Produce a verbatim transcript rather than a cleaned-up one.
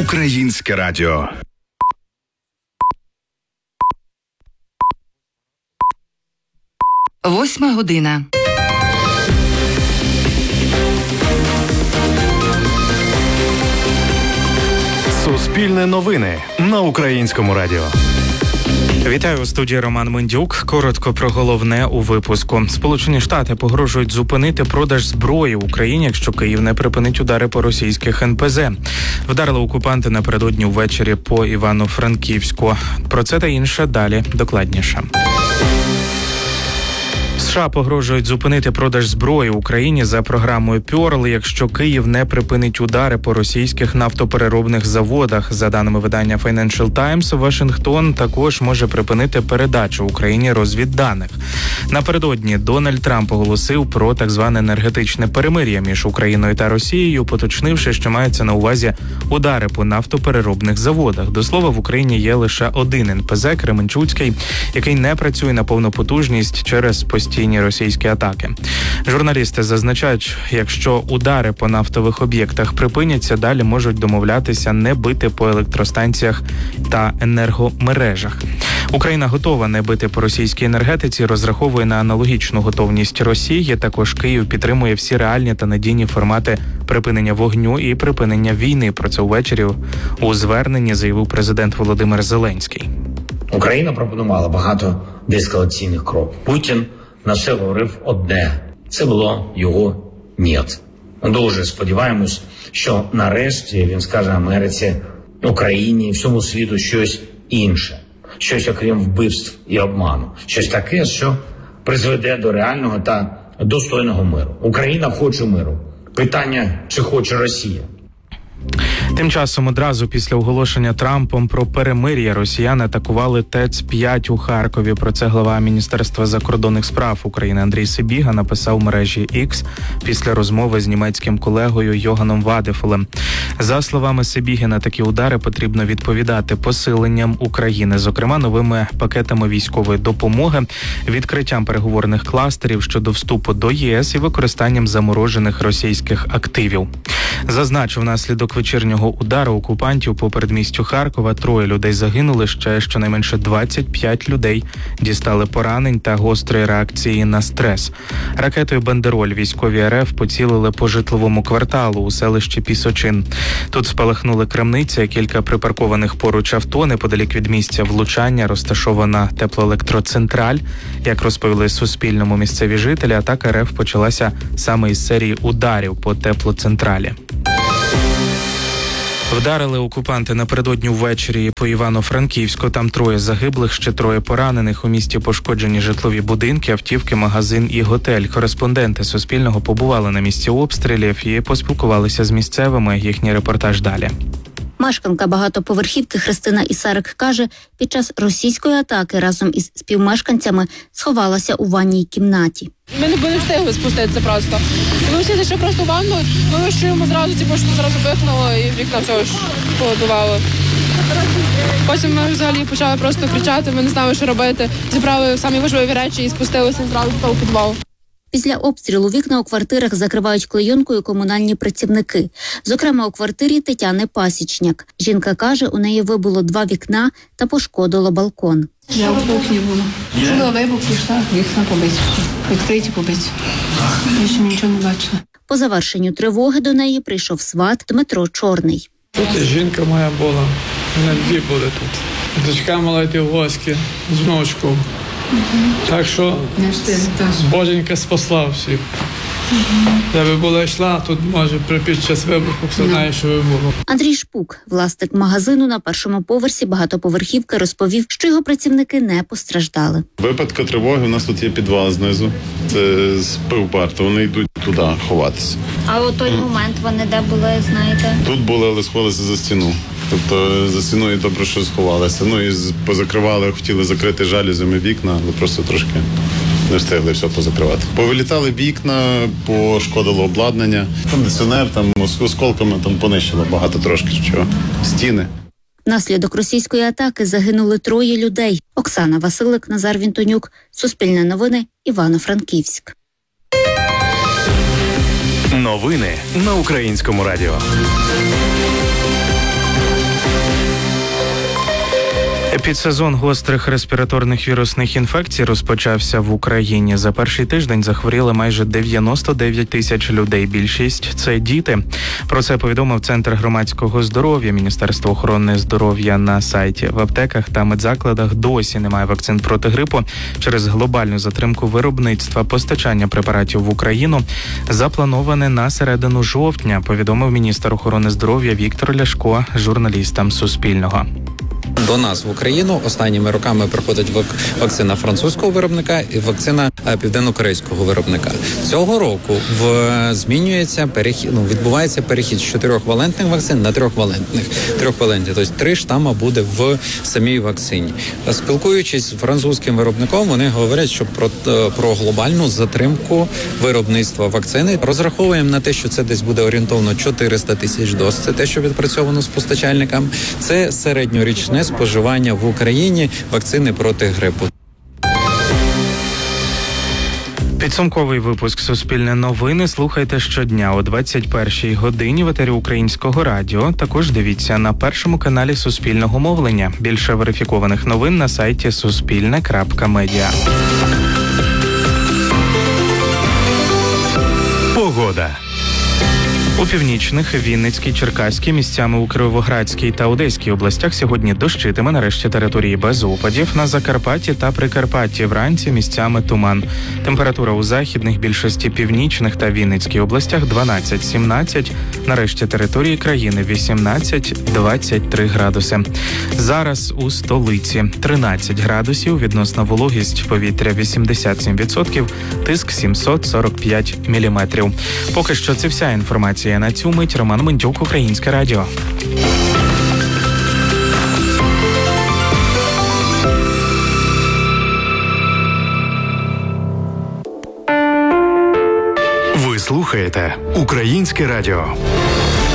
Українське радіо. Восьма година. Суспільне новини на Українському радіо. Вітаю, у студії Роман Мендюк. Коротко про головне у випуску. Сполучені Штати погрожують зупинити продаж зброї в Україні, якщо Київ не припинить удари по російських ен пе зе. Вдарили окупанти напередодні ввечері по Івано-Франківську. Про це та інше далі докладніше. США погрожують зупинити продаж зброї в Україні за програмою Пьорл, якщо Київ не припинить удари по російських нафтопереробних заводах. За даними видання Financial Times, Вашингтон також може припинити передачу Україні розвідданих. Напередодні Дональд Трамп оголосив про так зване енергетичне перемир'я між Україною та Росією, поточнивши, що мається на увазі удари по нафтопереробних заводах. До слова, в Україні є лише один ен пе зе – Кременчуцький, який не працює на повну потужність через постійні російські атаки. Журналісти зазначають, якщо удари по нафтових об'єктах припиняться, далі можуть домовлятися не бити по електростанціях та енергомережах. Україна готова не бити по російській енергетиці, розраховує на аналогічну готовність Росії. Також Київ підтримує всі реальні та надійні формати припинення вогню і припинення війни. Про це ввечері у зверненні заявив президент Володимир Зеленський. Україна пропонувала багато деескалаційних кроків. Путін на все говорив одне. Це було його «нєт». Ми дуже сподіваємось, що нарешті він скаже Америці, Україні і всьому світу щось інше. Щось окрім вбивств і обману. Щось таке, що призведе до реального та достойного миру. Україна хоче миру. Питання, чи хоче Росія. Тим часом одразу після оголошення Трампом про перемир'я росіяни атакували Т Е Ц п'ять у Харкові. Про це глава Міністерства закордонних справ України Андрій Сибіга написав в мережі X після розмови з німецьким колегою Йоганом Вадефолем. За словами Сибіги, на такі удари потрібно відповідати посиленням України, зокрема новими пакетами військової допомоги, відкриттям переговорних кластерів щодо вступу до Є Ес і використанням заморожених російських активів. Зазначив, внаслідок вечірнього удару окупантів по передмістю Харкова троє людей загинули, ще щонайменше двадцять п'ять людей дістали поранень та гострої реакції на стрес. Ракетою «Бандероль» військові Ер Еф поцілили по житловому кварталу у селищі Пісочин. Тут спалахнули крамниця, кілька припаркованих поруч авто. Неподалік від місця влучання розташована теплоелектроцентраль. Як розповіли Суспільному місцеві жителі, атака Ер Еф почалася саме із серії ударів по теплоцентралі. Вдарили окупанти напередодні ввечері по Івано-Франківську. Там троє загиблих, ще троє поранених. У місті пошкоджені житлові будинки, автівки, магазин і готель. Кореспонденти Суспільного побували на місці обстрілів і поспілкувалися з місцевими. Їхній репортаж далі. Мешканка багатоповерхівки Христина Ісарик каже, під час російської атаки разом із співмешканцями сховалася у ванній кімнаті. Ми не були встигли спуститися просто. Ми всі зайшли просто в ванну, ми вищуємо зразу, ці пошти зразу вихнуло і вікна все ж поодувало. Потім ми взагалі почали просто кричати, ми не знали, що робити. Зібрали самі важливі речі і спустилися зразу в підвал. Після обстрілу вікна у квартирах закривають клейонкою комунальні працівники. Зокрема, у квартирі Тетяни Пасічняк. Жінка каже, у неї вибило два вікна та пошкодило балкон. Я в кухні була. Чула вибух, пішла, вікна побиті. Відкриті побиті. Я ще нічого не бачила. По завершенню тривоги до неї прийшов сват Дмитро Чорний. Тут жінка моя була, мене дві були тут. Дочка мала йти в гості з внучком. Угу. Так що Боженька спасла всіх. Угу. Якби була йшла, тут може під час вибуху все знає, що ви було. Андрій Шпук, власник магазину на першому поверсі багатоповерхівки, розповів, що його працівники не постраждали. В випадку тривоги у нас тут є підвал знизу, це з пивбар, вони йдуть туди ховатися. А у той момент вони де були, знаєте? Тут були, але сховалися за стіну. Тобто за стіною добре, що сховалися. Ну і позакривали, хотіли закрити жалюзями вікна, але просто трошки не встигли все позакривати. Повилітали вікна, пошкодило обладнання, кондиціонер, там з осколками там понищило багато трошки чого. Стіни. Внаслідок російської атаки загинули троє людей. Оксана Василик, Назар Вінтонюк, Суспільне новини, Івано-Франківськ. Новини на Українському радіо. Епідсезон гострих респіраторних вірусних інфекцій розпочався в Україні. За перший тиждень захворіли майже дев'яносто дев'ять тисяч людей. Більшість – це діти. Про це повідомив Центр громадського здоров'я. Міністерство охорони здоров'я на сайті. В аптеках та медзакладах досі немає вакцин проти грипу. Через глобальну затримку виробництва постачання препаратів в Україну заплановане на середину жовтня, повідомив міністр охорони здоров'я Віктор Ляшко журналістам Суспільного. До нас в Україну останніми роками приходить вакцина французького виробника і вакцина південно-корейського виробника. Цього року в змінюється перехід, ну, відбувається перехід з чотирьохвалентних вакцин на трьохвалентних. Трьохвалентні, тобто три штама буде в самій вакцині. Спілкуючись з французьким виробником, вони говорять, що про, про глобальну затримку виробництва вакцини. Розраховуємо на те, що це десь буде орієнтовно чотириста тисяч доз. Це те, що відпрацьовано з постачальниками. Це середньорічне споживання в Україні вакцини проти грипу. Підсумковий випуск «Суспільне новини» слухайте щодня о двадцять першій годині в етері Українського радіо. Також дивіться на першому каналі Суспільного мовлення. Більше верифікованих новин на сайті суспільне крапка медіа. Погода. У північних, Вінницькій, Черкаській, місцями у Кіровоградській та Одеській областях сьогодні дощитиме, нарешті території без опадів. На Закарпатті та Прикарпатті вранці місцями туман. Температура у західних, більшості північних та Вінницькій областях дванадцять-сімнадцять, нарешті території країни вісімнадцять-двадцять три градуси. Зараз у столиці тринадцять градусів, відносна вологість повітря вісімдесят сім відсотків, тиск сімсот сорок п'ять міліметрів. Поки що це вся інформація. На цю мить Роман Мендюк, Українське радіо. Ви слухаєте Українське радіо.